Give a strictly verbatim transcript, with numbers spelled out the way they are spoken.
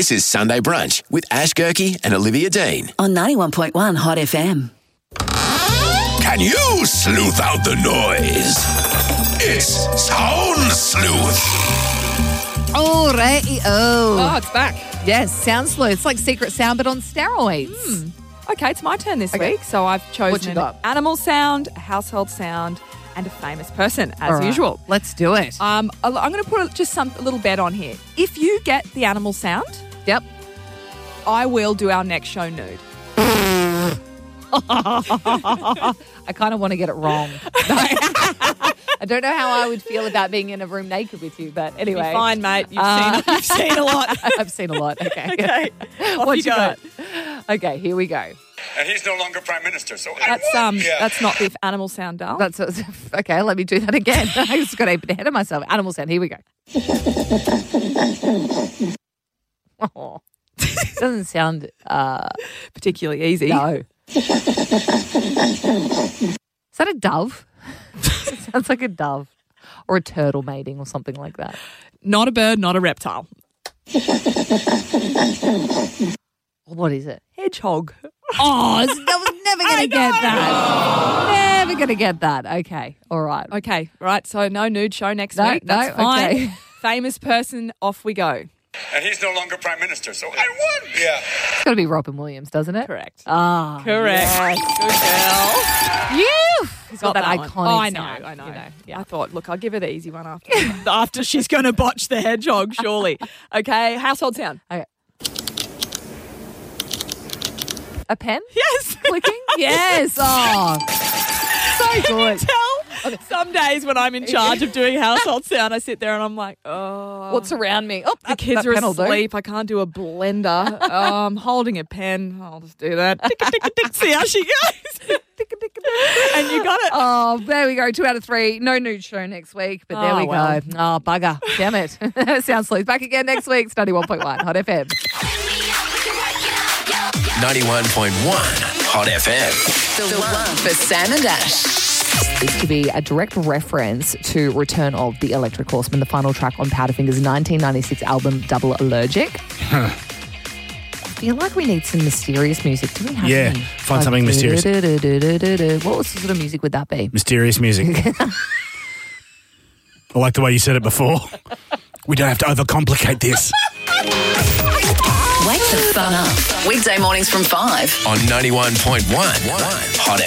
This is Sunday Brunch with Ash Gerke and Olivia Dean. On ninety-one point one Hot F M. Can you sleuth out the noise? It's Sound Sleuth. Alrighty, oh. Oh, it's back. Yes, Sound Sleuth. It's like Secret Sound, but on steroids. Hmm. Okay, it's my turn this Okay. week. So I've What chosen you an got? animal sound, a household sound, and a famous person, as All right, usual. Let's do it. Um, I'm going to put a, just some a little bet on here. If you get the animal sound, Yep. I will do our next show nude. I kind of want to get it wrong. I don't know how I would feel about being in a room naked with you, but anyway. Be fine, mate. You've, Uh, seen, you've seen a lot. I've seen a lot. Okay. Okay, off What you you go. got? Okay, here we go. And he's no longer prime minister, so I That's won. um, Yeah. that's not the animal sound, Dal. That's okay. Let me do that again. I just got ahead of myself. Animal sound. Here we go. Oh, doesn't sound uh, particularly easy. no. Is that a dove? It sounds like a dove or a turtle mating or something like that. Not a bird, not a reptile. What is it? Hedgehog. Oh, I was never going to get that. Never going to get that. Okay. All right. Okay, right. So no nude show next No, week. That's no, fine. okay. Famous person, off we go. And he's no longer prime minister, so I won. Yeah. It's got to be Robin Williams, doesn't it? Correct. Ah. Correct. yes. Good girl. You. He's got, that, one. iconic Oh, I know, sound, I know. you know, yeah. I thought, look, I'll give her the easy one after. after she's going to botch the hedgehog, surely. Okay, household sound. Okay. A pen? Yes. Clicking? Yes. Oh. So good. Tell. Some days when I'm in charge of doing household sound, I sit there and I'm like, oh. What's around me? Oh, The kids that are pen will do. asleep. I can't do a blender. oh, I'm holding a pen. I'll just do that. Tick, tick, tick, see how she goes. And you got it. Oh, there we go. Two out of three. No nude show next week, but there Oh, we well. go. Oh, bugger. Damn it. Sound Sleuth. Back again next week. It's ninety-one point one Hot F M. ninety-one point one Hot F M. The one for Sam and Ash. This to be a direct reference to Return of the Electric Horseman, the final track on Powderfinger's nineteen ninety-six album Double Allergic. I feel like we need some mysterious music. Do we have Yeah, any? find something mysterious. mysterious. What sort of music would that be? Mysterious music. I like the way you said it before. We don't have to overcomplicate this. Wake the fun up. Weekday mornings from five. On ninety-one point one Hot